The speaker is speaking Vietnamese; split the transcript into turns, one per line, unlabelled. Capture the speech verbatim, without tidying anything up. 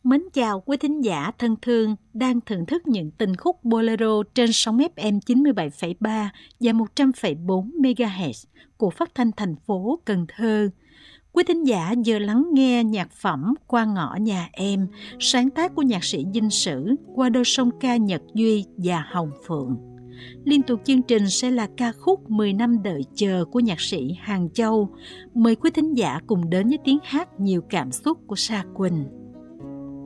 Mến chào quý thính giả thân thương đang thưởng thức những tình khúc Bolero trên sóng ép em chín mươi bảy phẩy ba và một trăm phẩy bốn MHz của Phát thanh thành phố Cần Thơ. Quý thính giả vừa lắng nghe nhạc phẩm Qua ngõ nhà em, sáng tác của nhạc sĩ Dinh Sử qua đôi song ca Nhật Duy và Hồng Phượng. Liên tục chương trình sẽ là ca khúc mười năm đợi chờ của nhạc sĩ Hàng Châu. Mời quý thính giả cùng đến với tiếng hát nhiều cảm xúc của Sa Quỳnh.